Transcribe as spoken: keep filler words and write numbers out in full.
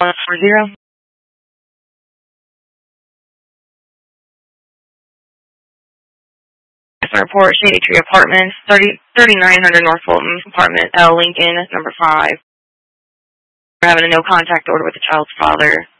one four zero. Report, Shady Tree Apartments, thirty, thirty-nine hundred North Fulton, Apartment L, Lincoln, number five. We're having a no contact order with the child's father.